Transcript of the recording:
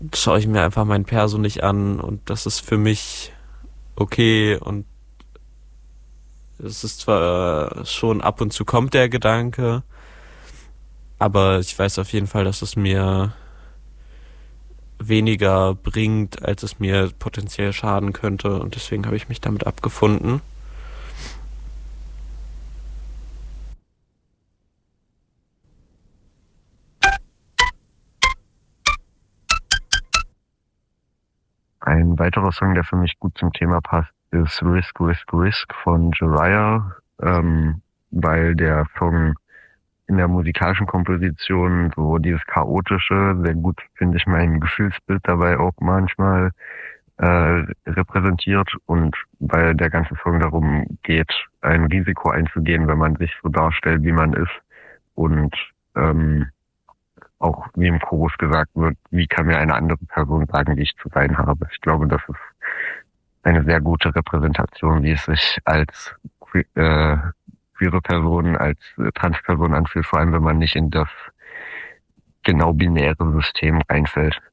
schaue ich mir einfach mein Perso nicht an und das ist für mich okay und es ist zwar schon ab und zu kommt der Gedanke, aber ich weiß auf jeden Fall, dass es mir weniger bringt, als es mir potenziell schaden könnte und deswegen habe ich mich damit abgefunden. Ein weiterer Song, der für mich gut zum Thema passt, ist Risk, Risk, Risk von Jiraiya, weil der Song in der musikalischen Komposition so dieses Chaotische sehr gut, finde ich, mein Gefühlsbild dabei auch manchmal repräsentiert und weil der ganze Song darum geht, ein Risiko einzugehen, wenn man sich so darstellt, wie man ist und ähm, auch wie im Chorus gesagt wird, wie kann mir eine andere Person sagen, wie ich zu sein habe. Ich glaube, das ist eine sehr gute Repräsentation, wie es sich als queere Person, als Transperson anfühlt, vor allem wenn man nicht in das genau binäre System reinfällt.